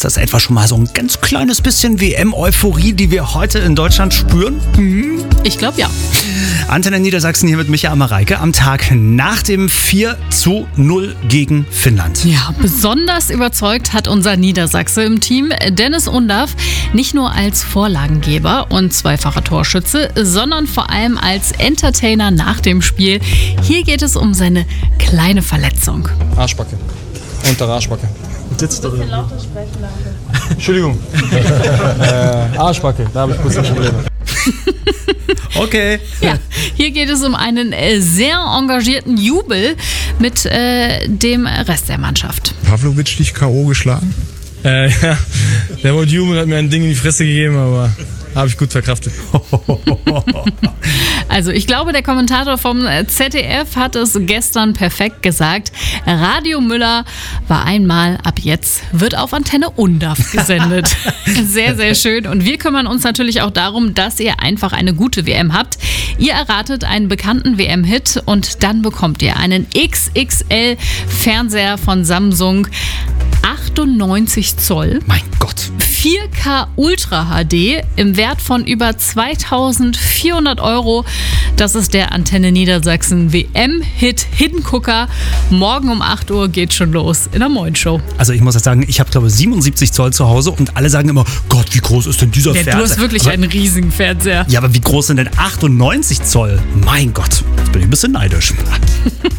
Ist das etwa schon mal so ein ganz kleines bisschen WM-Euphorie, die wir heute in Deutschland spüren? Ich glaube ja. Antenne Niedersachsen hier mit Micha Amareike am Tag nach dem 4:0 gegen Finnland. Ja, besonders überzeugt hat unser Niedersachse im Team Dennis Undaff nicht nur als Vorlagengeber und zweifacher Torschütze, sondern vor allem als Entertainer nach dem Spiel. Hier geht es um seine kleine Verletzung. Arschbacke. Untere Arschbacke. Sitzt da drin. Lauter sprechen, danke. Entschuldigung. Arschbacke, da habe ich kurz Probleme. Okay. Ja, hier geht es um einen sehr engagierten Jubel mit dem Rest der Mannschaft. Pavlovic dich K.O. geschlagen? Ja, der wollte jubeln, hat mir ein Ding in die Fresse gegeben, aber habe ich gut verkraftet. Also ich glaube, der Kommentator vom ZDF hat es gestern perfekt gesagt. Radio Müller war einmal, ab jetzt wird auf Antenne Undaff gesendet. Sehr, sehr schön. Und wir kümmern uns natürlich auch darum, dass ihr einfach eine gute WM habt. Ihr erratet einen bekannten WM-Hit und dann bekommt ihr einen XXL-Fernseher von Samsung. 98 Zoll. Mein Gott. 4K Ultra HD im Wert von über 2.400 €. Das ist der Antenne Niedersachsen WM-Hit Hidden Cooker. Morgen um 8 Uhr geht schon los in der Moin-Show. Also ich muss jetzt sagen, ich habe glaube 77 Zoll zu Hause und alle sagen immer, Gott, wie groß ist denn dieser Fernseher? Du hast wirklich einen riesigen Fernseher. Ja, aber wie groß sind denn 98 Zoll? Mein Gott, jetzt bin ich ein bisschen neidisch.